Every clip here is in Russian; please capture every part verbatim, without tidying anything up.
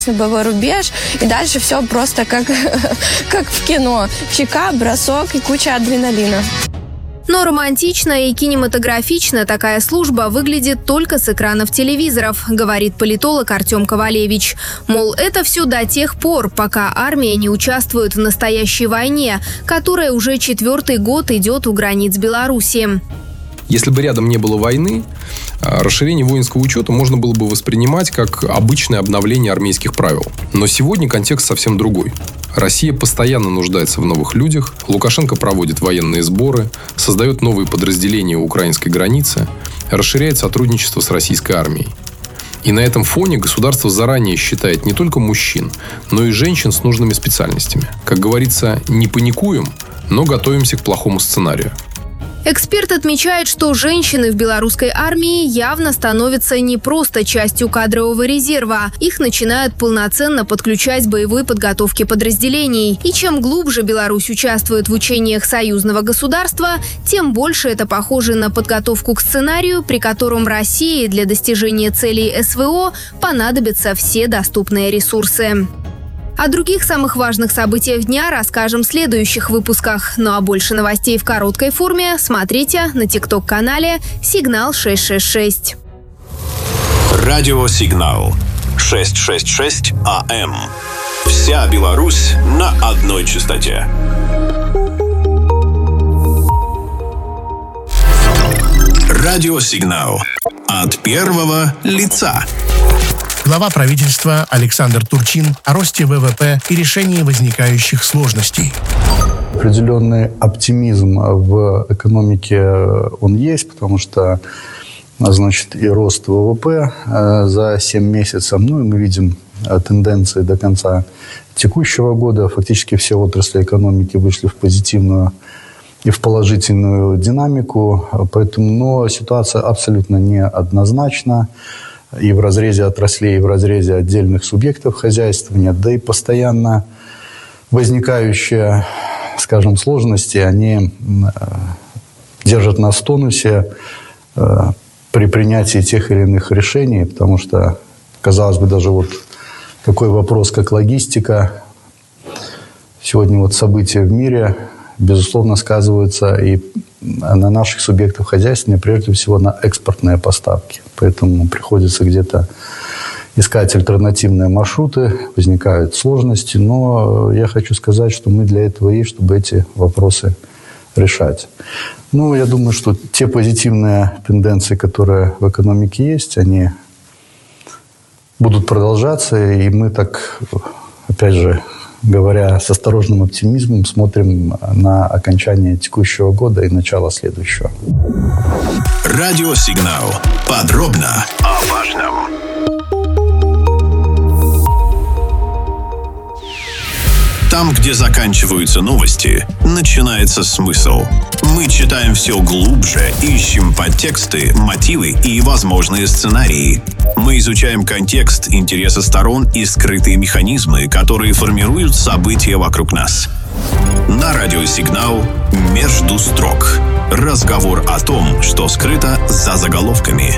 боевой рубеж, и дальше все просто как, как в кино. Чека, бросок и куча адреналина. Но романтично и кинематографично такая служба выглядит только с экранов телевизоров, говорит политолог Артем Ковалевич. Мол, это все до тех пор, пока армия не участвует в настоящей войне, которая уже четвертый год идет у границ Беларуси. Если бы рядом не было войны, расширение воинского учета можно было бы воспринимать как обычное обновление армейских правил. Но сегодня контекст совсем другой. Россия постоянно нуждается в новых людях, Лукашенко проводит военные сборы, создает новые подразделения у украинской границы, расширяет сотрудничество с российской армией. И на этом фоне государство заранее считает не только мужчин, но и женщин с нужными специальностями. Как говорится, не паникуем, но готовимся к плохому сценарию. Эксперт отмечает, что женщины в белорусской армии явно становятся не просто частью кадрового резерва. Их начинают полноценно подключать к боевой подготовке подразделений. И чем глубже Беларусь участвует в учениях союзного государства, тем больше это похоже на подготовку к сценарию, при котором России для достижения целей СВО понадобятся все доступные ресурсы. О других самых важных событиях дня расскажем в следующих выпусках. Ну а больше новостей в короткой форме смотрите на тикток-канале «Сигнал шесть шесть шесть». Радио «Сигнал» шестьсот шестьдесят шесть АМ. Вся Беларусь на одной частоте. Радио «Сигнал» от первого лица. Глава правительства Александр Турчин о росте ВВП и решении возникающих сложностей. Определенный оптимизм в экономике он есть, потому что, значит, и рост ВВП за семь месяцев, ну и мы видим тенденции до конца текущего года. Фактически все отрасли экономики вышли в позитивную и в положительную динамику, поэтому, но ситуация абсолютно неоднозначна. И в разрезе отраслей, и в разрезе отдельных субъектов хозяйствования, да и постоянно возникающие, скажем, сложности, они держат нас в тонусе при принятии тех или иных решений, потому что, казалось бы, даже вот такой вопрос, как логистика, сегодня вот события в мире, безусловно, сказываются и на наших субъектах хозяйствования, прежде всего на экспортные поставки. Поэтому приходится где-то искать альтернативные маршруты, возникают сложности. Но я хочу сказать, что мы для этого есть, чтобы эти вопросы решать. Ну, я думаю, что те позитивные тенденции, которые в экономике есть, они будут продолжаться. И мы так, опять же, говоря с осторожным оптимизмом, смотрим на окончание текущего года и начало следующего. Радио «Сигнал». Подробно о важном. Там, где заканчиваются новости, начинается смысл. Мы читаем все глубже, ищем подтексты, мотивы и возможные сценарии. Мы изучаем контекст, интересы сторон и скрытые механизмы, которые формируют события вокруг нас. На радио «Сигнал» «Между строк». Разговор о том, что скрыто за заголовками.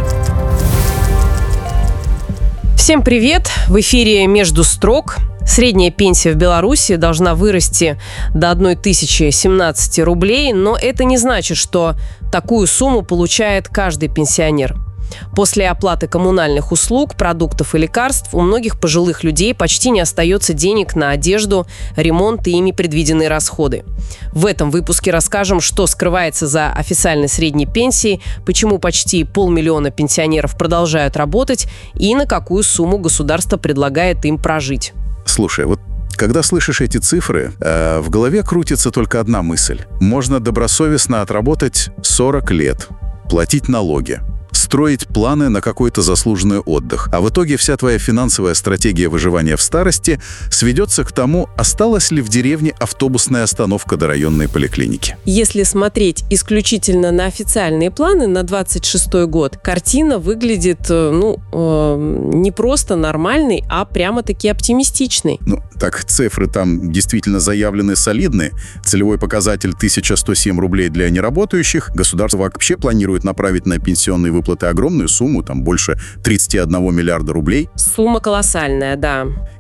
Всем привет! В эфире «Между строк». Средняя пенсия в Беларуси должна вырасти до тысячи семнадцать рублей, но это не значит, что такую сумму получает каждый пенсионер. После оплаты коммунальных услуг, продуктов и лекарств у многих пожилых людей почти не остается денег на одежду, ремонт и ими предвиденные расходы. В этом выпуске расскажем, что скрывается за официальной средней пенсией, почему почти полмиллиона пенсионеров продолжают работать и на какую сумму государство предлагает им прожить. Слушай, вот когда слышишь эти цифры, э, в голове крутится только одна мысль. Можно добросовестно отработать сорок лет, платить налоги, строить планы на какой-то заслуженный отдых. А в итоге вся твоя финансовая стратегия выживания в старости сведется к тому, осталась ли в деревне автобусная остановка до районной поликлиники. Если смотреть исключительно на официальные планы на двадцать шестой год, картина выглядит, ну, э, не просто нормальной, а прямо-таки оптимистичной. Ну, так цифры там действительно заявлены солидные. Целевой показатель тысяча сто семь рублей для неработающих. Государство вообще планирует направить на пенсионные выплаты огромную сумму, там больше тридцать один миллиарда рублей. Сумма колоссальная, да.